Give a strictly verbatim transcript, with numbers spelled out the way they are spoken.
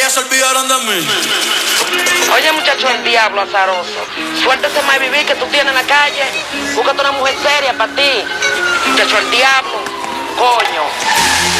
ya se olvidaron de mí. Oye, muchacho, el diablo azaroso. Suéltese más vivir que tú tienes en la calle. Búscate una mujer seria para ti. Muchacho, el diablo. Coño.